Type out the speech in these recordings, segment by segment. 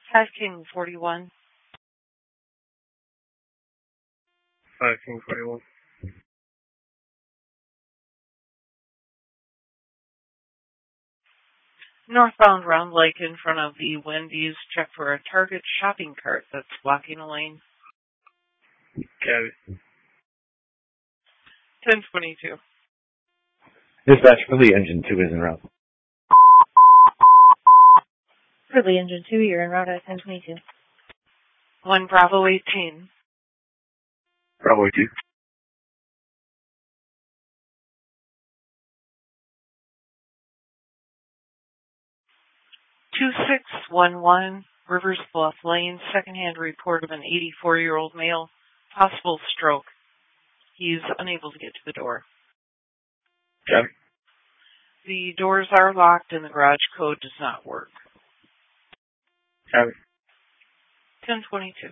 5 King 41. 5 King 41. Northbound Round Lake in front of the Wendy's. Check for a Target shopping cart that's blocking a lane. Copy. 1022. Dispatch for Lee Engine 2 is en route. For Lee Engine 2, you're en route at 1022. 1 Bravo 18. Bravo 2. 2611 Rivers Bluff Lane. Secondhand report of an 84-year-old male. Possible stroke. He's unable to get to the door. Copy. The doors are locked and the garage code does not work. Copy. 1022.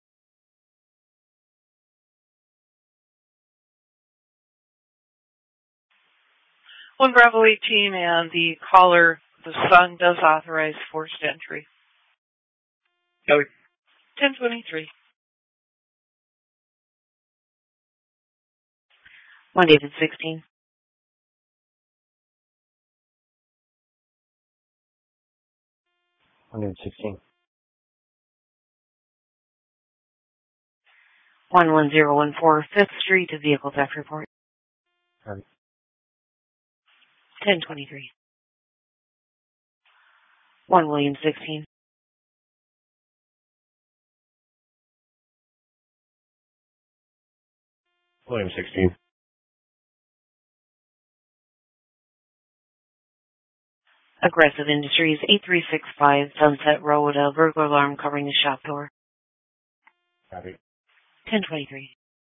One Bravo 18 and the caller, the son, does authorize forced entry. Copy. 1023. 1 David 16. 116. 11014 5th Street, vehicle theft report. Copy. 1023. 1 William 16. 16. Aggressive Industries, 8365 Sunset Road, a burglar alarm covering the shop door. Copy. 1023.